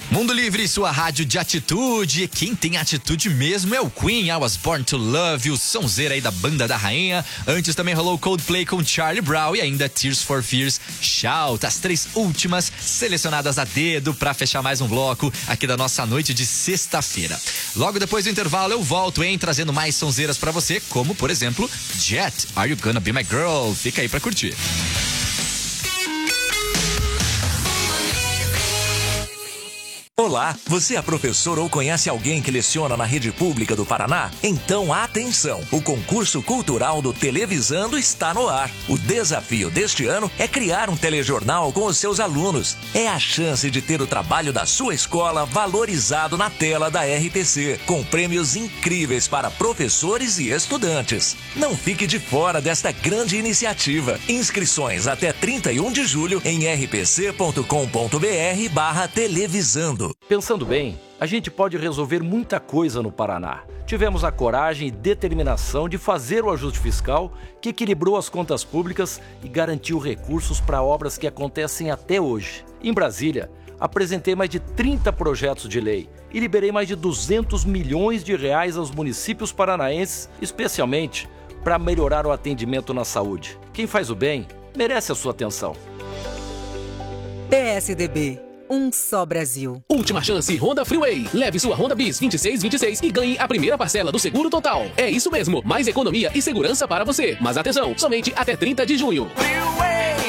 Mundo Livre, sua rádio de atitude. Quem tem atitude mesmo é o Queen. I Was Born to Love You, sonzeira aí da banda da rainha. Antes também rolou Coldplay com Charlie Brown e ainda Tears for Fears, Shout. As 3 últimas selecionadas a dedo pra fechar mais um bloco aqui da nossa noite de sexta-feira. Logo depois do intervalo eu volto, trazendo mais sonzeiras pra você, como por exemplo Jet, Are You Gonna Be My Girl? Fica aí pra curtir. Olá, você é professor ou conhece alguém que leciona na rede pública do Paraná? Então atenção, o concurso cultural do Televisando está no ar. O desafio deste ano é criar um telejornal com os seus alunos. É a chance de ter o trabalho da sua escola valorizado na tela da RPC, com prêmios incríveis para professores e estudantes. Não fique de fora desta grande iniciativa. Inscrições até 31 de julho em rpc.com.br/televisando. Pensando bem, a gente pode resolver muita coisa no Paraná. Tivemos a coragem e determinação de fazer o ajuste fiscal que equilibrou as contas públicas e garantiu recursos para obras que acontecem até hoje. Em Brasília, apresentei mais de 30 projetos de lei e liberei mais de 200 milhões de reais aos municípios paranaenses, especialmente para melhorar o atendimento na saúde. Quem faz o bem merece a sua atenção. PSDB. Um só Brasil. Última chance Honda Freeway. Leve sua Honda Bis 2626 e ganhe a primeira parcela do seguro total. É isso mesmo, mais economia e segurança para você. Mas atenção, somente até 30 de junho. Freeway.